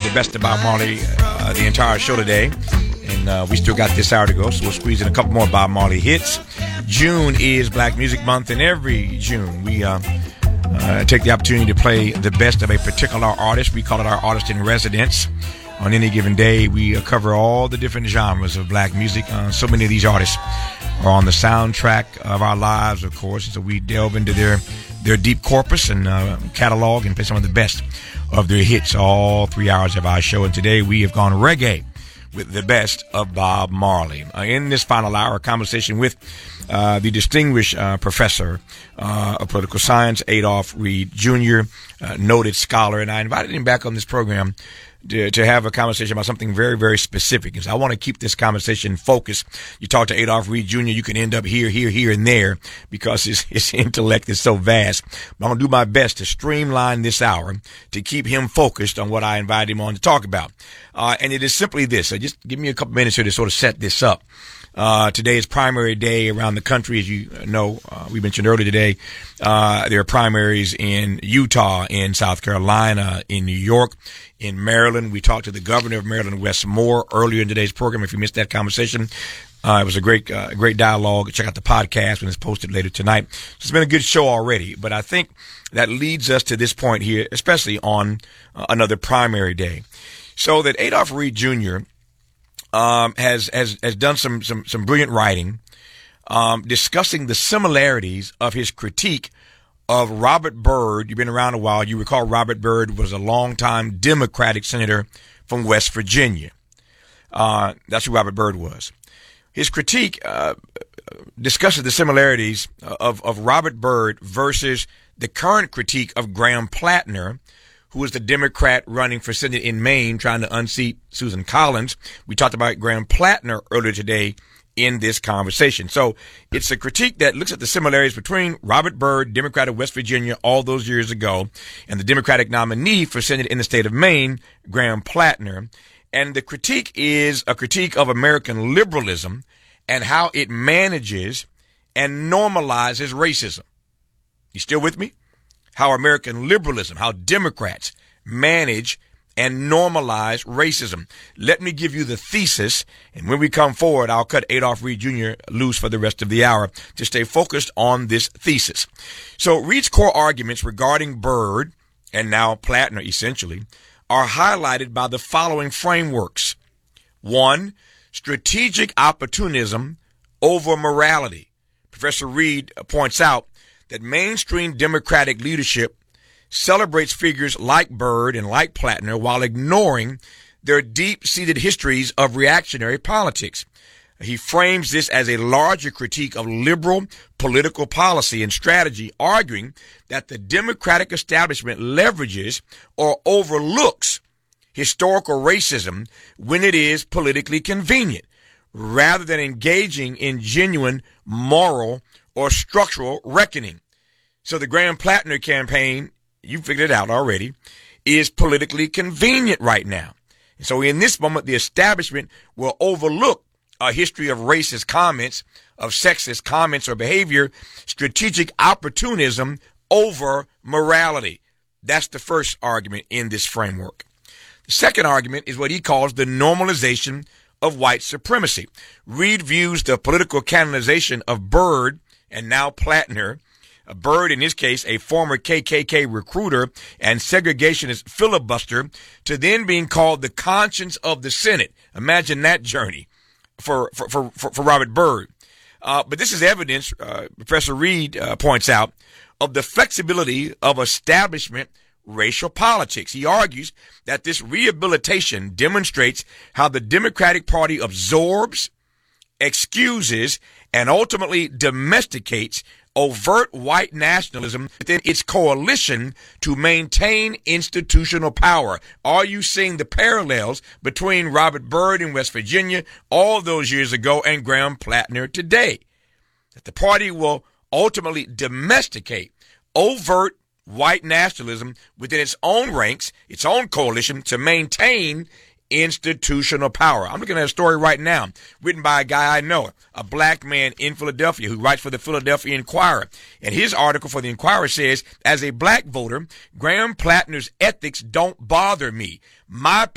the best of Bob Marley the entire show today. And we still got this hour to go, so we'll squeeze in a couple more Bob Marley hits. June is Black Music Month, and every June we take the opportunity to play the best of a particular artist. We call it our artist in residence. On any given day, we cover all the different genres of black music. So many of these artists are on the soundtrack of our lives, of course. So we delve into their deep corpus and catalog and play some of the best of their hits all 3 hours of our show. And today we have gone reggae with the best of Bob Marley. In this final hour, a conversation with the distinguished professor of political science, Adolph Reed Jr., noted scholar. And I invited him back on this program to have a conversation about something very, very specific. Because I want to keep this conversation focused. You talk to Adolph Reed Jr., you can end up here, and there because his intellect is so vast. But I'm going to do my best to streamline this hour to keep him focused on what I invited him on to talk about. And it is simply this. So just give me a couple minutes here to sort of set this up. Today is primary day around the country. As you know, we mentioned earlier today, there are primaries in Utah, in South Carolina, in New York, in Maryland. We talked to the governor of Maryland, Wes Moore, earlier in today's program. If you missed that conversation, it was a great dialogue. Check out the podcast when it's posted later tonight. It's been a good show already, but I think that leads us to this point here, especially on another primary day. So that Adolph Reed Jr. has done some brilliant writing, discussing the similarities of his critique of Robert Byrd. You've been around a while. You recall Robert Byrd was a longtime Democratic senator from West Virginia. That's who Robert Byrd was. His critique discusses the similarities of Robert Byrd versus the current critique of Graham Plattner, who is the Democrat running for Senate in Maine, trying to unseat Susan Collins. We talked about Graham Plattner earlier today in this conversation. So it's a critique that looks at the similarities between Robert Byrd, Democrat of West Virginia, all those years ago, and the Democratic nominee for Senate in the state of Maine, Graham Plattner. And the critique is a critique of American liberalism and how it manages and normalizes racism. You still with me? How American liberalism, how Democrats manage and normalize racism. Let me give you the thesis, and when we come forward, I'll cut Adolph Reed Jr. loose for the rest of the hour to stay focused on this thesis. So Reed's core arguments regarding Byrd, and now Plattner essentially, are highlighted by the following frameworks. 1, strategic opportunism over morality. Professor Reed points out that mainstream Democratic leadership celebrates figures like Byrd and like Plattner while ignoring their deep-seated histories of reactionary politics. He frames this as a larger critique of liberal political policy and strategy, arguing that the Democratic establishment leverages or overlooks historical racism when it is politically convenient, rather than engaging in genuine moral or structural reckoning. So the Graham Plattner campaign, you figured it out already, is politically convenient right now. And so in this moment, the establishment will overlook a history of racist comments, of sexist comments or behavior, strategic opportunism over morality. That's the first argument in this framework. The second argument is what he calls the normalization of white supremacy. Reed views the political canonization of Byrd and now Plattner, Byrd, in his case, a former KKK recruiter and segregationist filibuster, to then being called the conscience of the Senate. Imagine that journey for Robert Byrd. But this is evidence, Professor Reed points out, of the flexibility of establishment racial politics. He argues that this rehabilitation demonstrates how the Democratic Party absorbs, excuses, and ultimately domesticates overt white nationalism within its coalition to maintain institutional power. Are you seeing the parallels between Robert Byrd in West Virginia all those years ago and Graham Plattner today? That the party will ultimately domesticate overt white nationalism within its own ranks, its own coalition, to maintain institutional power. I'm looking at a story right now written by a guy I know, a black man in Philadelphia who writes for the Philadelphia Inquirer. And his article for the Inquirer says, as a black voter, Graham Plattner's ethics don't bother me. My